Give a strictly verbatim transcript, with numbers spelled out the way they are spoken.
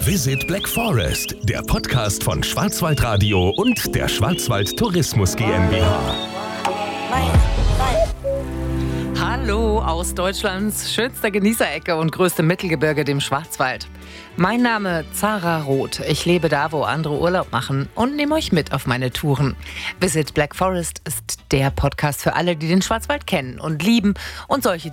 Visit Black Forest, der Podcast von Schwarzwaldradio und der Schwarzwald Tourismus GmbH. Hallo aus Deutschlands schönster Genießerecke und größtem Mittelgebirge, dem Schwarzwald. Mein Name Zara Roth. Ich lebe da, wo andere Urlaub machen und nehme euch mit auf meine Touren. Visit Black Forest ist der Podcast für alle, die den Schwarzwald kennen und lieben und solche,